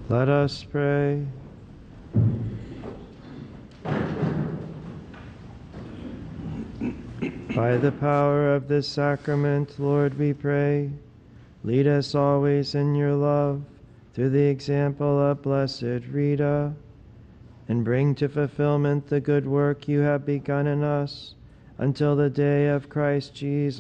Let us pray. By the power of this sacrament, Lord, we pray, lead us always in your love through the example of Blessed Rita, and bring to fulfillment the good work you have begun in us until the day of Christ Jesus.